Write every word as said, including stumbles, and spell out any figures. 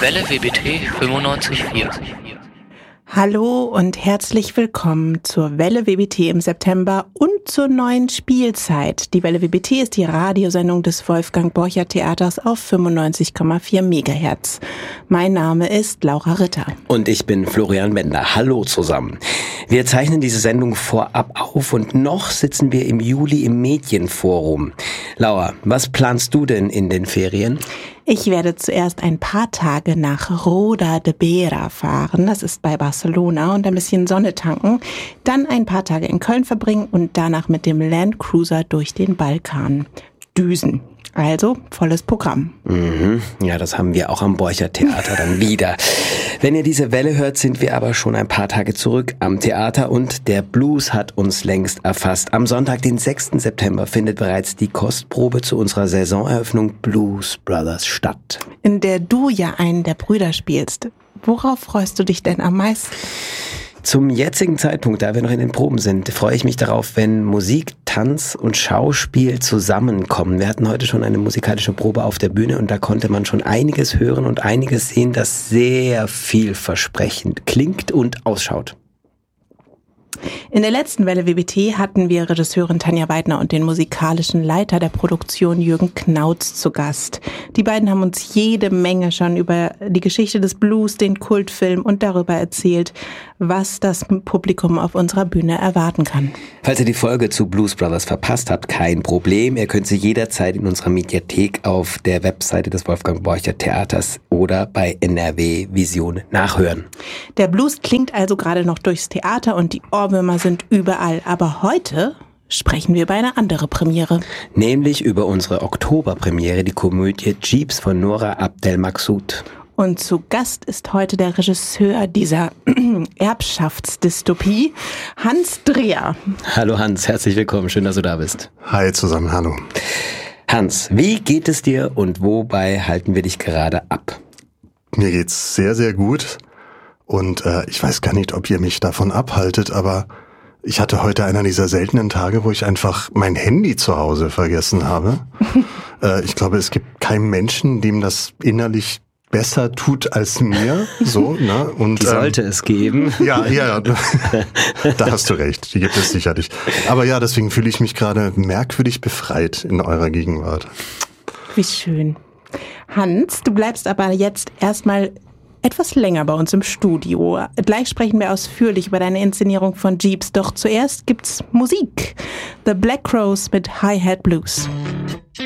Welle W B T fünfundneunzig Komma vier. Hallo und herzlich willkommen zur Welle W B T im September und zur neuen Spielzeit. Die Welle W B T ist die Radiosendung des Wolfgang Borcher Theaters auf fünfundneunzig Komma vier Megahertz. Mein Name ist Laura Ritter. Und ich bin Florian Bender. Hallo zusammen. Wir zeichnen diese Sendung vorab auf und noch sitzen wir im Juli im Medienforum. Laura, was planst du denn in den Ferien? Ich werde zuerst ein paar Tage nach Roda de Bera fahren, das ist bei Barcelona, und ein bisschen Sonne tanken. Dann ein paar Tage in Köln verbringen und danach mit dem Land Cruiser durch den Balkan düsen. Also volles Programm. Mhm. Ja, das haben wir auch am Borcher Theater dann wieder. Wenn ihr diese Welle hört, sind wir aber schon ein paar Tage zurück am Theater und der Blues hat uns längst erfasst. Am Sonntag, den sechsten September, findet bereits die Kostprobe zu unserer Saisoneröffnung Blues Brothers statt. In der du ja einen der Brüder spielst. Worauf freust du dich denn am meisten? Zum jetzigen Zeitpunkt, da wir noch in den Proben sind, freue ich mich darauf, wenn Musik, Tanz und Schauspiel zusammenkommen. Wir hatten heute schon eine musikalische Probe auf der Bühne und da konnte man schon einiges hören und einiges sehen, das sehr vielversprechend klingt und ausschaut. In der letzten Welle W B T hatten wir Regisseurin Tanja Weidner und den musikalischen Leiter der Produktion Jürgen Knautz zu Gast. Die beiden haben uns jede Menge schon über die Geschichte des Blues, den Kultfilm und darüber erzählt, was das Publikum auf unserer Bühne erwarten kann. Falls ihr die Folge zu Blues Brothers verpasst habt, kein Problem. Ihr könnt sie jederzeit in unserer Mediathek auf der Webseite des Wolfgang Borcher Theaters oder bei N R W Vision nachhören. Der Blues klingt also gerade noch durchs Theater und die Ohrwürmer sind überall. Aber heute sprechen wir über eine andere Premiere. Nämlich über unsere Oktoberpremiere, die Komödie Jeeps von Nora Abdelmaksud. Und zu Gast ist heute der Regisseur dieser Erbschaftsdystopie, Hans Dreher. Hallo Hans, herzlich willkommen, schön, dass du da bist. Hi zusammen, hallo. Hans, wie geht es dir und wobei halten wir dich gerade ab? Mir geht's sehr, sehr gut und äh, ich weiß gar nicht, ob ihr mich davon abhaltet, aber ich hatte heute einer dieser seltenen Tage, wo ich einfach mein Handy zu Hause vergessen habe. äh, ich glaube, es gibt keinen Menschen, dem das innerlich besser tut als mir, so, ne? Und die sollte ähm, es geben. Ja, ja, da hast du recht, die gibt es sicherlich. Aber ja, deswegen fühle ich mich gerade merkwürdig befreit in eurer Gegenwart. Wie schön. Hans, du bleibst aber jetzt erstmal etwas länger bei uns im Studio. Gleich sprechen wir ausführlich über deine Inszenierung von Jeeps, doch zuerst gibt's Musik. The Black Crowes mit Hi-Hat Blues.